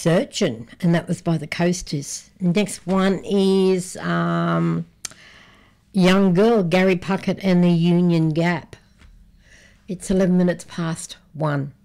Searchin', and that was by the Coasters. Next one is Young Girl, Gary Puckett and the Union Gap. It's 11 minutes past 1.